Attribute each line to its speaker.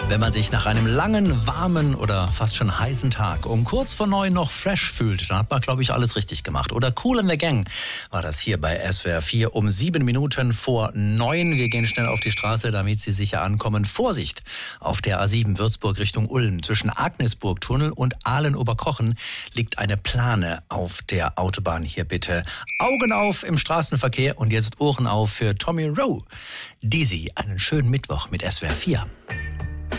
Speaker 1: Wenn man sich nach einem langen, warmen oder fast schon heißen Tag um kurz vor 9 noch fresh fühlt, dann hat man, glaube ich, alles richtig gemacht. Oder Kool in the Gang war das hier bei SWR 4 um 7 Minuten vor 9. Wir gehen schnell auf die Straße, damit Sie sicher ankommen. Vorsicht! Auf der A7 Würzburg Richtung Ulm zwischen Agnesburg-Tunnel und Aalen-Oberkochen liegt eine Plane auf der Autobahn. Hier bitte Augen auf im Straßenverkehr und jetzt Ohren auf für Tommy Rowe. Dizzy, einen schönen Mittwoch mit SWR 4.